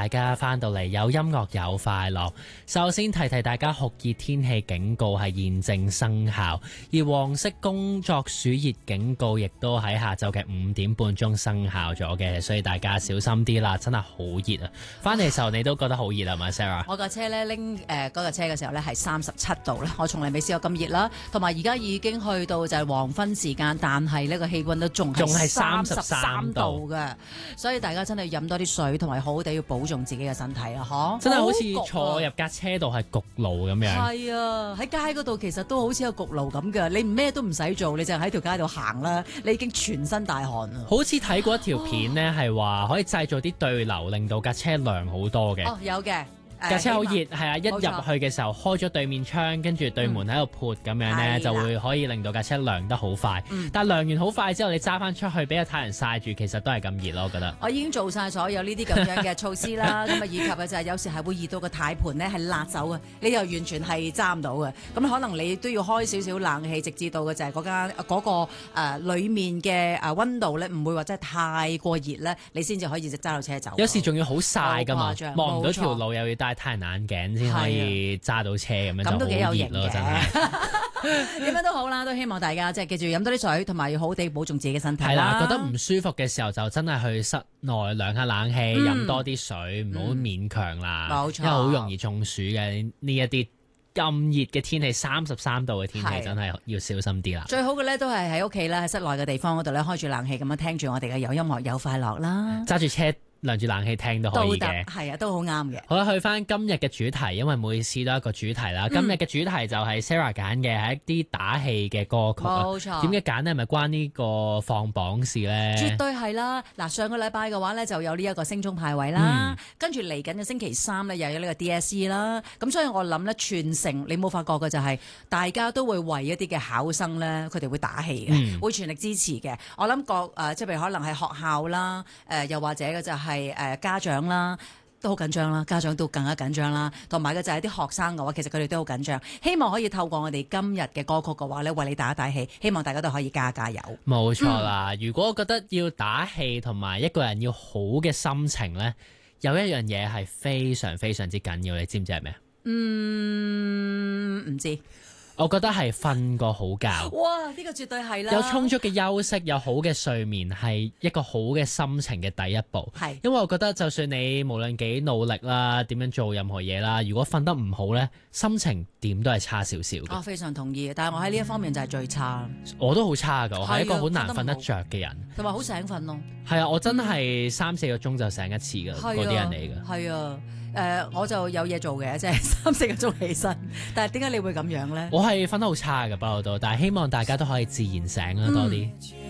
大家翻到嚟有音樂有快樂。首先提提大家酷熱天氣警告係現正生效，而黃色工作暑熱警告亦都喺下晝嘅5點半鐘生效咗嘅，所以大家小心啲啦，真係好熱啊！翻嚟嘅時候你都覺得好熱啊嘛 Sarah？ 我架車咧拎嗰架車嘅時候咧係37度啦，我從嚟未試過咁熱啦，同埋而家已經去到就係黃昏時間，但係呢個氣溫都仲係33度嘅，所以大家真係飲多啲水，同埋好好地要保重自己嘅身體啊！嗬， 真係好似坐入架車度係焗爐咁樣。 係啊，喺街嗰度其實都好似有焗爐咁嘅，你咩都唔使做，你就喺條街度行啦，你已經全身大汗啦。 好似睇過一條片呢，係話可以製造啲對流，令到架車涼好多嘅。 哦，有嘅。 架車好熱，係啊！一入去嘅時候開咗對面窗，跟住對門喺度潑咁樣呢，就會可以令到架車涼得好快。但涼完好快之後，你揸翻出去俾個太陽曬住，其實都係咁熱咯，我覺得。 我已經做晒所有呢啲咁樣嘅措施啦，咁啊以及嘅就係有時係會熱到個軚盤呢係辣走嘅，你又完全係揸唔到嘅。咁可能你都要開少少冷氣，直至到嘅就係嗰個裡面嘅溫度呢，唔會話真係太過熱呢，你先至可以揸到車走。 有時仲要好曬㗎嘛，望唔到條路，又要戴太陽眼鏡先可以揸到車咁樣， 咁都幾有型咯，真係。 點樣都好啦，都希望大家即係記住飲多啲水，同埋要好好地保重自己嘅身體啦。 係啦，覺得唔舒服嘅時候就真係去室內涼下冷氣，飲多啲水，唔好勉強啦。 冇錯， 因為好容易中暑嘅呢一啲咁熱嘅天氣，33度嘅天氣真係要小心啲啦。 最好嘅咧都係喺屋企啦，喺室內嘅地方嗰度咧開住冷氣咁樣聽住我哋嘅有音樂有快樂啦， 揸住車涼住冷氣聽都可以嘅， 係啊，都好啱嘅。 好啦，去翻今日嘅主題，因為每次都一個主題啦。今日嘅主題就係 Sarah 揀嘅，係一啲打氣嘅歌曲。 冇錯。 點解揀呢？係咪關呢個放榜事呢？ 絕對係啦。嗱，上個禮拜嘅話呢，就有呢一個升中派位啦，跟住嚟緊嘅星期3呢，又有呢個 DSE 啦。咁所以我諗呢，全城你冇發覺嘅就係大家都會為一啲嘅考生呢，佢哋會打氣嘅，會全力支持嘅。我諗即係譬如可能係學校啦，又或者嘅就係家長啦，都好緊張啦，家長都更加緊張啦，同埋嘅就係啲學生嘅話，其實佢哋都好緊張，希望可以透過我哋今日嘅歌曲嘅話咧，為你打一打氣，希望大家都可以加油。 冇錯啦，如果覺得要打氣同埋一個人要好嘅心情呢，有一樣嘢係非常非常之緊要，你知唔知係咩？ 唔知。 我覺得係瞓個好覺。 哇！呢個絕對係啦。 有充足嘅休息，有好嘅睡眠，係一個好嘅心情嘅第一步。 係， 因為我覺得就算你無論幾努力啦，點樣做任何嘢啦，如果瞓得唔好呢，心情點都係差少少嘅。 我非常同意，但係我喺呢一方面就係最差。 我都好差㗎，我係一個好難瞓得着嘅人， 同埋好醒瞓咯。 係啊，我真係3-4個鐘就醒一次嘅嗰啲人嚟嘅。 係啊。我就有嘢做嘅，即係3-4個鐘起身。但係點解你會咁樣咧？ 我係瞓得好差嘅，不過都，但係希望大家都可以自然醒啦多啲。